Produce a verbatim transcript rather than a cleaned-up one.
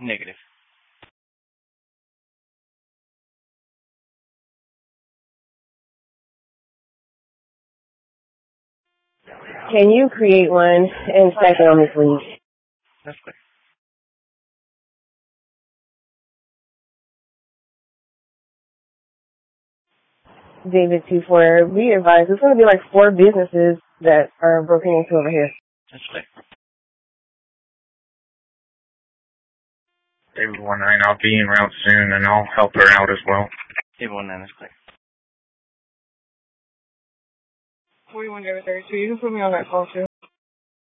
Negative. Can you create one and stack it on this lead? That's clear. David two four, be advised, there's going to be like four businesses that are broken into over here. That's clear. David one nine, I'll be en route soon, and I'll help her out as well. David one nine is clear. forty-one David thirty-two, you can put me on that call too.